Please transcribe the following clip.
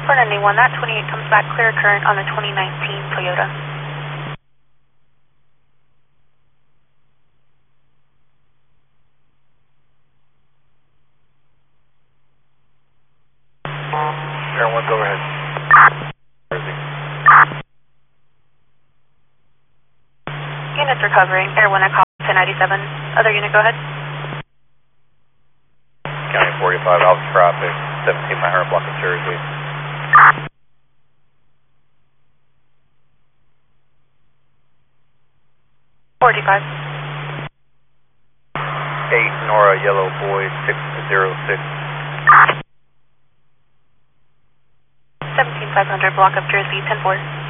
For 91, that 28 comes back clear current on the 2019 Toyota. Air 1, go ahead. Units recovering. Air 1, I call 1097. Other unit, go ahead. County 45, Alpha traffic, 17 Mahara block of Jersey. $45. 8 Nora Yellow Boy 606. 17500 block of Jersey, 10-4.